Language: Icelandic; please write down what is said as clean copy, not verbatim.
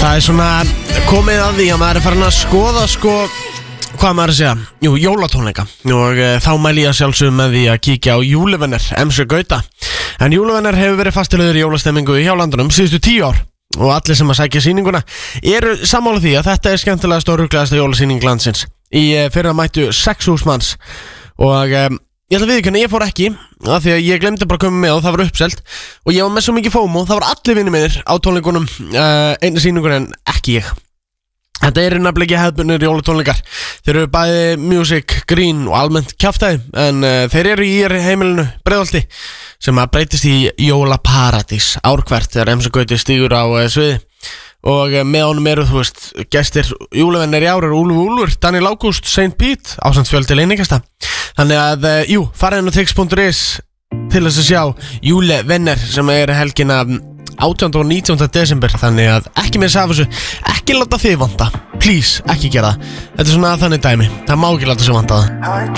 Það svona komið að því að maður farin að skoða hvað maður að segja, jólatónleika og þá mæli ég sjálfsögum með því að kíkja á Júlevenner MC Gauta. En Júlevenner hefur verið fastilegur í jólastemmingu hjá landunum síðustu 10 ár og allir sem að sækja sýninguna eru sammála því að þetta er skemmtilegasta og rugglegasta jólasýning landsins. Í fyrra mættu 6.000 manns og ég ætla að viðurkenna, ég fór ekki af því að ég glemdi bara að koma með og það var uppselt og ég var með svo mikið FOMO, það var allir vinir mínir á tónleikunum einu sýningur en ekki ég. Þetta eru nefnilega ekki hefðbundnir jólatónleikar. Þeir eru bæði music, grín og almennt kjaftæði en þeir eru í heimilinu Breiðholti sem að breytist í jólaparadís ár hvert þegar MC Gauti stígur á sviði og með honum eru, þú veist, gestir Júlevenner í ár eru Úlfur, Daniel Ágúst, Saint Pete ásamt fjöldi leiningasta. Þannig að, farið inn á tix.is til þess að sjá Júlevenner sem er helgina 18. og 19. desember. Þannig að ekki með safa þessu, ekki láta þið vanta, please, ekki gera það. Þetta er svona þannig dæmi, það má ekki láta sig vanta það.